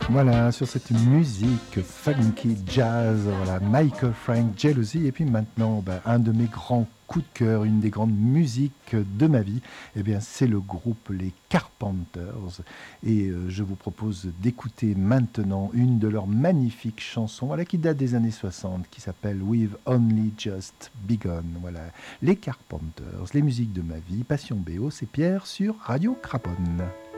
Voilà, sur cette musique funky jazz, voilà, Michael Frank, Jealousy, et puis maintenant, un de mes grands coups de cœur, une des grandes musiques de ma vie, eh bien, c'est le groupe Les Carpenters, et je vous propose d'écouter maintenant une de leurs magnifiques chansons, voilà, qui date des années 60, qui s'appelle We've Only Just Begun, voilà, Les Carpenters, les musiques de ma vie, Passion BO, c'est Pierre sur Radio Craponne.